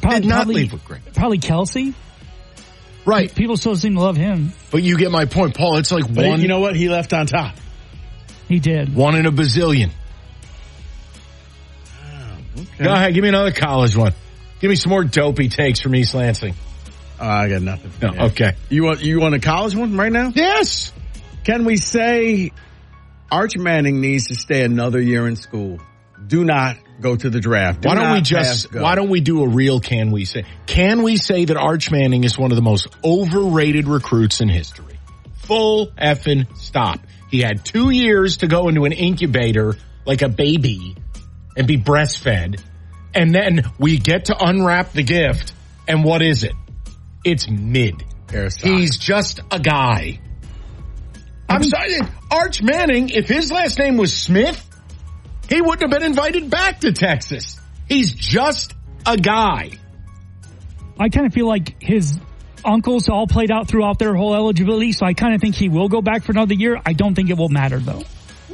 Did not leave with Greg. Probably Kelsey. Right. People still seem to love him. But you get my point, Paul. It's like one. You know what? He left on top. He did. One in a bazillion. Okay. Go ahead. Give me another college one. Give me some more dopey takes from East Lansing. I got nothing. No, okay. You want a college one right now? Yes. Can we say Arch Manning needs to stay another year in school? Do not go to the draft. Why don't we do a real can we say? Can we say that Arch Manning is one of the most overrated recruits in history? Full effing stop. He had 2 years to go into an incubator like a baby and be breastfed. And then we get to unwrap the gift. And what is it? It's mid. He's just a guy. I'm sorry. Arch Manning, if his last name was Smith, he wouldn't have been invited back to Texas. He's just a guy. I kind of feel like his uncles all played out throughout their whole eligibility, so I kind of think he will go back for another year. I don't think it will matter, though.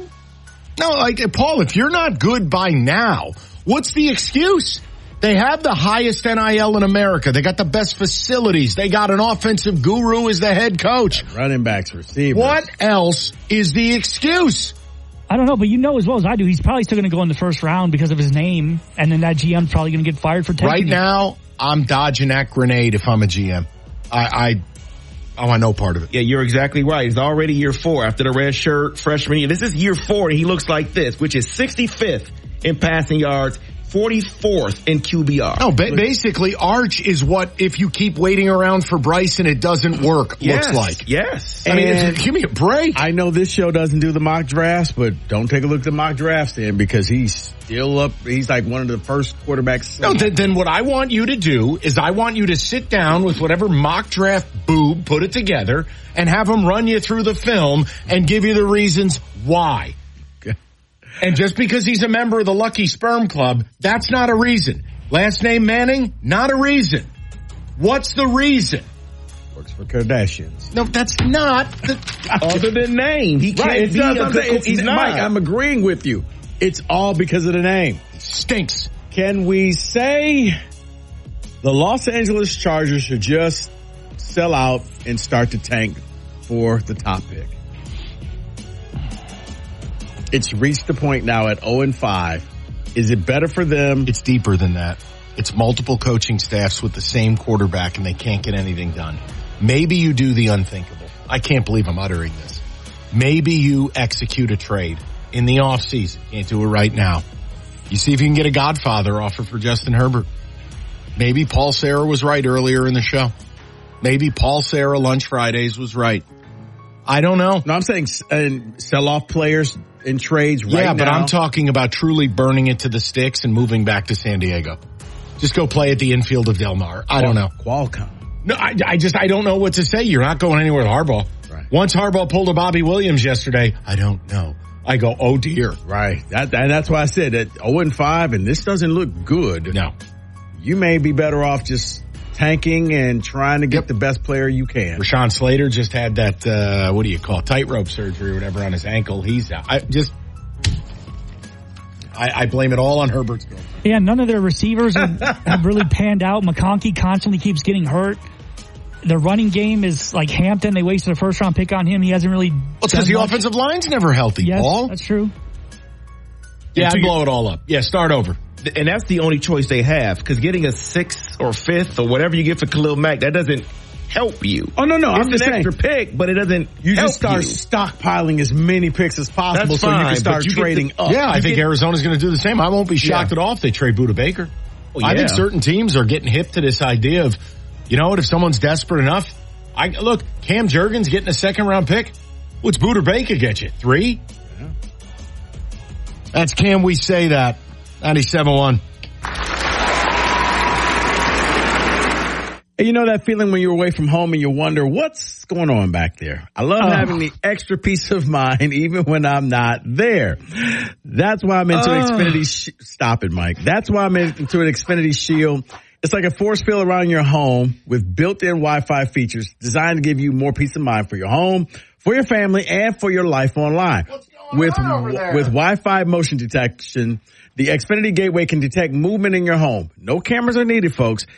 No, like, Paul, if you're not good by now, what's the excuse? They have the highest NIL in America. They got the best facilities. They got an offensive guru as the head coach. Running backs, receivers. What else is the excuse? I don't know, but you know as well as I do, he's probably still going to go in the first round because of his name, and then that GM's probably going to get fired for taking Right it. now, I'm dodging that grenade if I'm a GM. I want no part of it. Yeah, you're exactly right. It's already year 4 after the red shirt freshman year. This is year 4, and he looks like this, which is 65th in passing yards, 44th in QBR. No, basically, Arch is what, if you keep waiting around for Bryce and it doesn't work, looks like. Yes. I mean, give me a break. I know this show doesn't do the mock drafts, but don't take a look at the mock drafts then, because he's still up. He's like one of the first quarterbacks. No, then what I want you to do is I want you to sit down with whatever mock draft boob, put it together, and have him run you through the film and give you the reasons why. And just because he's a member of the Lucky Sperm Club, that's not a reason. Last name Manning, not a reason. What's the reason? Works for Kardashians. No, that's not. Other than name. He can't be he's not. Mike, I'm agreeing with you. It's all because of the name. Stinks. Can we say the Los Angeles Chargers should just sell out and start to tank for the top pick? It's reached the point now at 0-5. Is it better for them? It's deeper than that. It's multiple coaching staffs with the same quarterback and they can't get anything done. Maybe you do the unthinkable. I can't believe I'm uttering this. Maybe you execute a trade in the offseason. Can't do it right now. You see if you can get a Godfather offer for Justin Herbert. Maybe Paul Serra was right earlier in the show. Maybe Paul Serra Lunch Fridays was right. I don't know. No, I'm saying sell off players in trades right now. Yeah, but I'm talking about truly burning it to the sticks and moving back to San Diego. Just go play at the infield of Del Mar. I don't know. Qualcomm. No, I don't know what to say. You're not going anywhere with Harbaugh. Right. Once Harbaugh pulled a Bobby Williams yesterday, I don't know. I go, oh dear. Right. That's why I said that 0-5 and this doesn't look good. No. You may be better off just tanking and trying to get the best player you can. Rashawn Slater just had that, what do you call it, tightrope surgery or whatever on his ankle. He's out. I blame it all on Herbert's girlfriend. Yeah, none of their receivers have really panned out. McConkey constantly keeps getting hurt. The running game is like Hampton. They wasted a first-round pick on him. He hasn't really. Well, it's because the offensive line's never healthy, yes, Paul. That's true. Yeah, I'd blow it all up. Yeah, start over. And that's the only choice they have, because getting a 6th or 5th or whatever you get for Khalil Mack, that doesn't help you. Oh, no. It's an extra pick, but it doesn't You help just start you. stockpiling as many picks as possible That's so you fine, can start but you get trading up. Yeah, I think Arizona's going to do the same. I won't be shocked at all if they trade Budda Baker. Oh, yeah. I think certain teams are getting hip to this idea of, you know what, if someone's desperate enough, look, Cam Jurgens getting a 2nd-round pick. What's Budda Baker get you? 3? Yeah. That's Can We Say That? 97.1. You know that feeling when you're away from home and you wonder what's going on back there? I love having the extra peace of mind even when I'm not there. That's why I'm into Xfinity. Stop it, Mike. That's why I'm into an Xfinity Shield. It's like a force field around your home with built-in Wi-Fi features designed to give you more peace of mind for your home, for your family, and for your life online. With Wi-Fi motion detection, the Xfinity Gateway can detect movement in your home. No cameras are needed, folks.